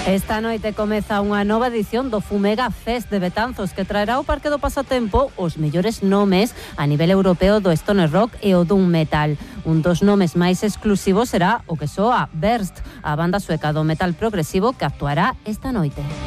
Esta noite comeza unha nova edición do Fumega Fest de Betanzos que traerá ao Parque do Pasatempo os mellores nomes a nivel europeo do stoner rock e o doom metal. Un dos nomes máis exclusivos será o que soa Burst, a banda sueca do metal progresivo que actuará esta noite.